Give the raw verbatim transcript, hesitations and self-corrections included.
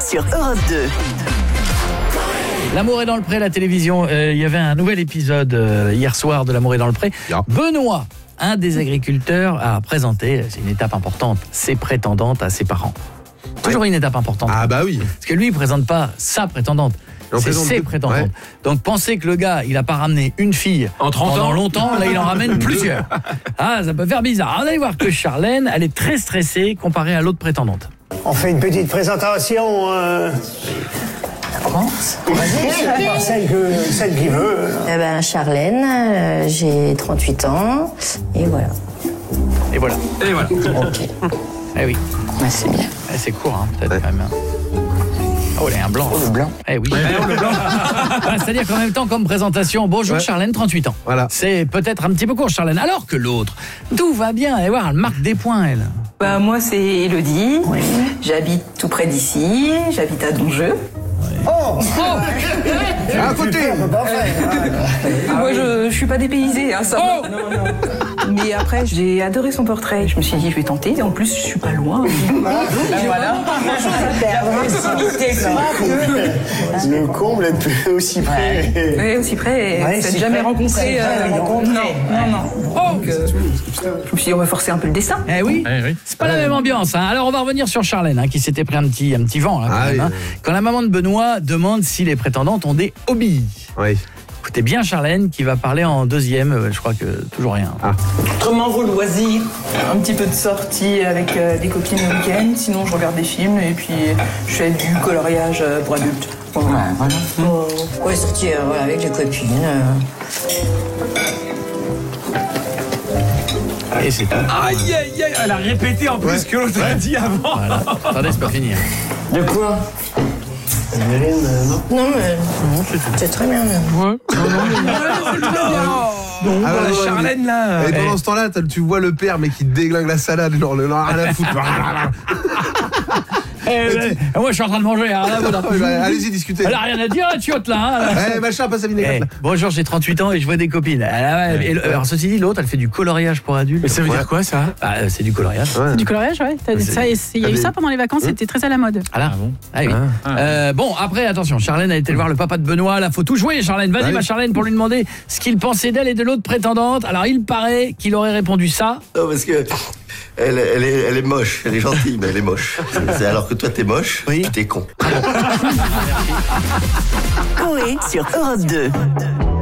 sur Europe deux. L'amour est dans le pré, la télévision. Euh, il y avait un nouvel épisode euh, hier soir de L'amour est dans le pré. Yeah. Benoît, un des agriculteurs, a présenté, c'est une étape importante, ses prétendantes à ses parents. Toujours une étape importante. Ah bah oui. Parce que lui, il ne présente pas sa prétendante. Il en C'est présente ses deux. prétendantes. Ouais. Donc pensez que le gars, il n'a pas ramené une fille En trente pendant ans. longtemps, là il en ramène plusieurs. Ah, ça peut faire bizarre. Alors, vous allez voir que Charlène, elle est très stressée comparée à l'autre prétendante. On fait une petite présentation. Euh... Vas-y, celle, que, celle qui veut. Eh ben, Charlène, euh, j'ai trente-huit ans, et voilà. Et voilà. Et voilà. Ok, Eh oui. bah, c'est bien. Eh, c'est court, hein, peut-être quand même. hein. Oh, il y a un blanc. Le blanc. Eh oui. Ah, c'est-à-dire qu'en même temps, comme présentation, bonjour Ouais. Charlène, trente-huit ans. Voilà. C'est peut-être un petit peu court, Charlène. Alors que l'autre, tout va bien. Allez voir, elle marque des points, elle. Bah, moi, c'est Élodie. Oui. J'habite tout près d'ici. J'habite à Donjeu. Oh À côté. Moi, je, je suis pas dépaysée, hein, ça. va. Non, non. Mais après, j'ai adoré son portrait. Je me suis dit, je vais tenter. En plus, je suis pas loin. Ben voilà. Le comble est aussi près. Ouais, aussi près. Ouais, Ouais, si jamais près. rencontré. C'est euh, jamais rencontré. Non, non, non. Donc, euh, je me suis dit, on va forcer un peu le dessin. Eh oui. Eh oui. C'est pas la même ambiance. Hein. Alors on va revenir sur Charlène, hein, qui s'était pris un petit, un petit vent là, quand, Ah même, oui, hein. oui. Quand la maman de Benoît demande si les prétendantes ont des hobbies. Oui. Écoutez bien Charlène qui va parler en deuxième. euh, Je crois que toujours rien. Ah. Autrement, vos loisirs. Un petit peu de sortie avec euh, des copines le week-end. Sinon, je regarde des films et puis je fais du coloriage euh, pour adultes. Voilà. Ouais, sortir voilà, avec les copines. euh. Et c'est tout. Aïe, aïe, aïe. Elle a répété en plus Ouais. ce que l'autre a dit avant. Voilà. Attendez, c'est pas fini. hein. De quoi Evelyne, euh, non Non, mais c'est très bien. même. Ah La ouais, ouais, Charlène, là. Et euh, pendant ce temps-là, t'as- tu vois le père mais qui déglingue la salade, genre le non, rien à foutre. Eh, ben, moi je suis en train de manger. hein, là, voilà. Allez-y, discutez. Elle a rien à dire la chiotte là. hein, là. Eh machin, passe à vinaigrette Eh, là. bonjour, j'ai trente-huit ans et je vois des copines. Elle a- et le- alors ceci dit, l'autre, elle fait du coloriage pour adultes. Mais ça veut Ouais. dire quoi, ça? Ah, euh, c'est du coloriage. Ouais. Du coloriage, ouais. T'as- C'est- ça, Il y a eu Ah, ça pendant les vacances, c'était très à la mode. Ah là. Ah oui. Ah. Euh, bon, après, attention, Charlène a été voir le papa de Benoît. Là, faut tout jouer, Charlène. Vas-y, Ouais. ma Charlène, pour lui demander ce qu'il pensait d'elle et de l'autre prétendante. Alors, il paraît qu'il aurait répondu ça. Non, parce que elle, elle, est, elle est moche, elle est gentille, mais elle est moche. C'est alors que toi, t'es moche, Oui. tu t'es con. Coé sur Europe deux.